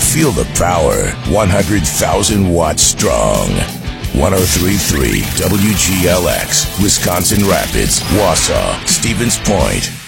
Feel the power. 100,000 watts strong. 103.3 WGLX, Wisconsin Rapids, Wausau, Stevens Point.